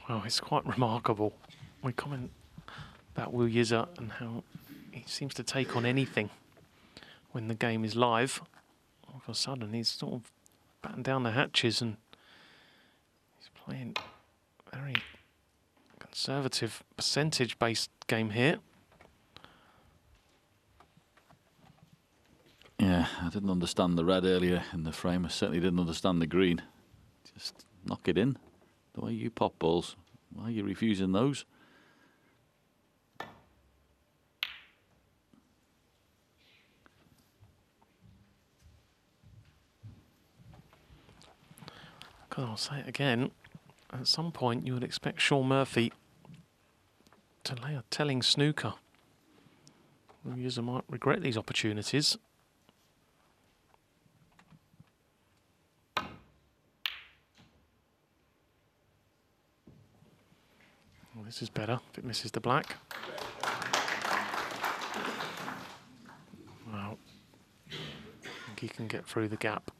Well, it's quite remarkable. We comment about Wu Yize and how he seems to take on anything when the game is live. All of a sudden, he's sort of battened down the hatches and he's playing very conservative, percentage-based game here. Yeah, I didn't understand the red earlier in the frame. I certainly didn't understand the green. Just knock it in. The way you pop balls, why are you refusing those? I'll say it again. At some point, you would expect Shaun Murphy to lay a telling snooker. Wu Yize might regret these opportunities. Well, this is better if it misses the black. Well, I think he can get through the gap.